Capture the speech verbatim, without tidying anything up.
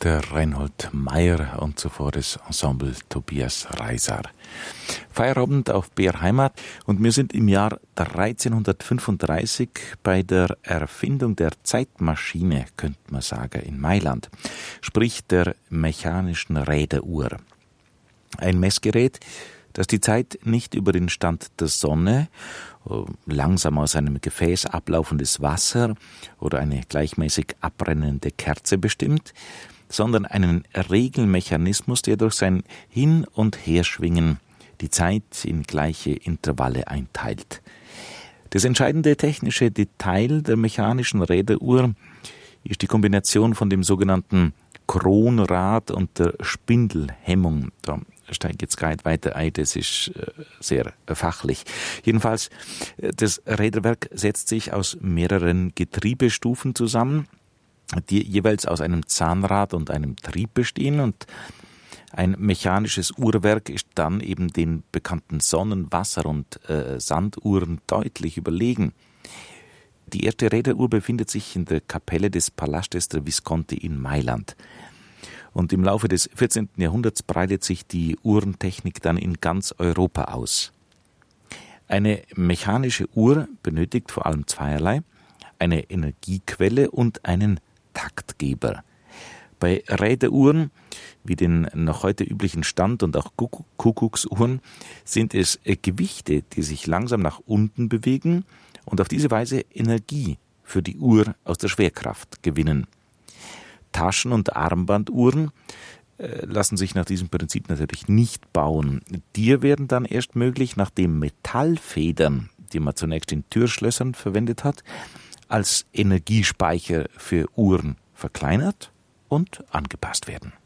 Der Reinhold Meier und zuvor das Ensemble Tobias Reiser. Feierabend auf B R Heimat und wir sind im Jahr dreizehnhundertfünfunddreißig bei der Erfindung der Zeitmaschine, könnte man sagen, in Mailand, sprich der mechanischen Räderuhr. Ein Messgerät, das die Zeit nicht über den Stand der Sonne, langsam aus einem Gefäß ablaufendes Wasser oder eine gleichmäßig abbrennende Kerze bestimmt, sondern einen Regelmechanismus, der durch sein Hin- und Herschwingen die Zeit in gleiche Intervalle einteilt. Das entscheidende technische Detail der mechanischen Räderuhr ist die Kombination von dem sogenannten Kronrad und der Spindelhemmung. Da steige ich jetzt gar nicht weiter ein, das ist sehr fachlich. Jedenfalls, das Räderwerk setzt sich aus mehreren Getriebestufen zusammen, die jeweils aus einem Zahnrad und einem Trieb bestehen, und ein mechanisches Uhrwerk ist dann eben den bekannten Sonnen-, Wasser- und äh, Sanduhren deutlich überlegen. Die erste Räderuhr befindet sich in der Kapelle des Palastes der Visconti in Mailand. Und im Laufe des vierzehnten Jahrhunderts breitet sich die Uhrentechnik dann in ganz Europa aus. Eine mechanische Uhr benötigt vor allem zweierlei: eine Energiequelle und einen Taktgeber. Bei Räderuhren, wie den noch heute üblichen Stand- und auch Kuckucksuhren, sind es Gewichte, die sich langsam nach unten bewegen und auf diese Weise Energie für die Uhr aus der Schwerkraft gewinnen. Taschen- und Armbanduhren äh, lassen sich nach diesem Prinzip natürlich nicht bauen. Die werden dann erst möglich, nachdem Metallfedern, die man zunächst in Türschlössern verwendet hat, als Energiespeicher für Uhren verkleinert und angepasst werden.